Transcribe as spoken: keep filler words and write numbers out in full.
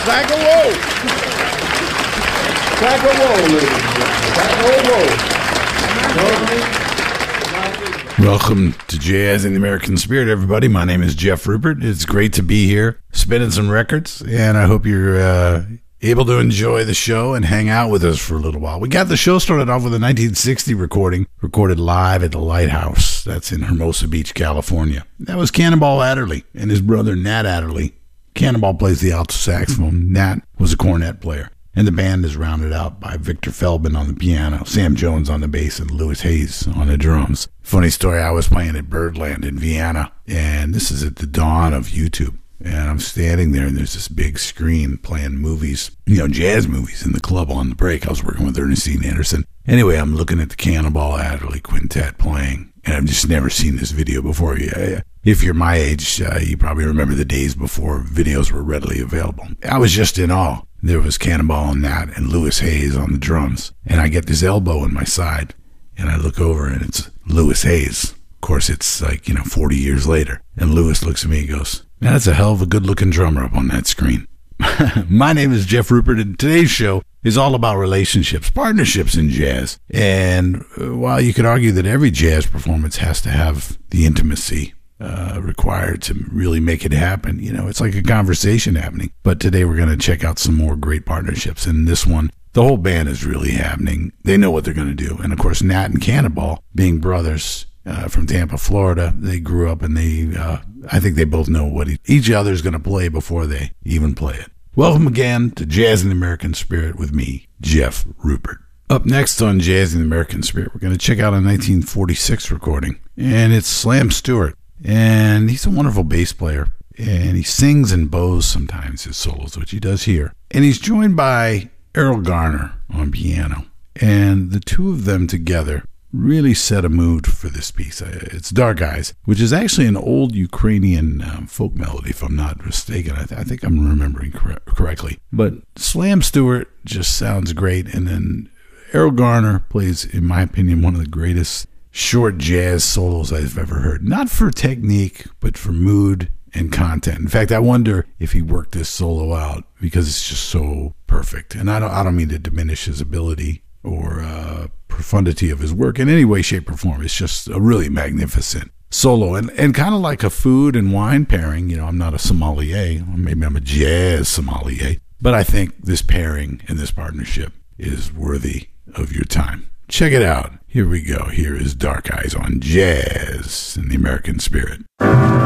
Crack a roll. Crack a roll, ladies and gentlemen. Crack a roll. Welcome to Jazz in the American Spirit, everybody. My name is Jeff Rupert. It's great to be here, spinning some records, and I hope you're uh, able to enjoy the show and hang out with us for a little while. We got the show started off with a nineteen sixty recording, recorded live at the Lighthouse. That's in Hermosa Beach, California. That was Cannonball Adderley and his brother Nat Adderley. Cannonball plays the alto saxophone. Nat was a cornet player. And the band is rounded out by Victor Feldman on the piano, Sam Jones on the bass, and Louis Hayes on the drums. Funny story, I was playing at Birdland in Vienna, and this is at the dawn of YouTube. And I'm standing there, and there's this big screen playing movies, you know, jazz movies in the club on the break. I was working with Ernestine Anderson. Anyway, I'm looking at the Cannonball Adderley Quintet playing, and I've just never seen this video before. If you're my age, uh, you probably remember the days before videos were readily available. I was just in awe. There was Cannonball and Nat and Louis Hayes on the drums. And I get this elbow in my side, and I look over, and it's Louis Hayes. Of course, it's like, you know, forty years later. And Louis looks at me and goes, "Man, that's a hell of a good-looking drummer up on that screen." My name is Jeff Rupert, and today's show is all about relationships, partnerships in jazz. And while you could argue that every jazz performance has to have the intimacy Uh, required to really make it happen, you know, it's like a conversation happening. But today we're going to check out some more great partnerships. And this one, the whole band is really happening. They know what they're going to do. And of course, Nat and Cannonball, being brothers uh, from Tampa, Florida, they grew up, and they, uh, I think they both know what each other is going to play before they even play it. Welcome again to Jazz in the American Spirit with me, Jeff Rupert. Up next on Jazz in the American Spirit, we're going to check out a nineteen forty-six recording, and it's Slam Stewart. And he's a wonderful bass player, and he sings and bows sometimes his solos, which he does here. And he's joined by Errol Garner on piano. And the two of them together really set a mood for this piece. It's Dark Eyes, which is actually an old Ukrainian um, folk melody, if I'm not mistaken. I, th- I think I'm remembering cor- correctly. But Slam Stewart just sounds great. And then Errol Garner plays, in my opinion, one of the greatest short jazz solos I've ever heard. Not for technique, but for mood and content. In fact, I wonder if he worked this solo out because it's just so perfect. And I don't, I don't mean to diminish his ability or uh, profundity of his work in any way, shape, or form. It's just a really magnificent solo. And, and kind of like a food and wine pairing. You know, I'm not a sommelier. Maybe I'm a jazz sommelier. But I think this pairing and this partnership is worthy of your time. Check it out. Here we go. Here is Dark Eyes on Jazz in the American Spirit.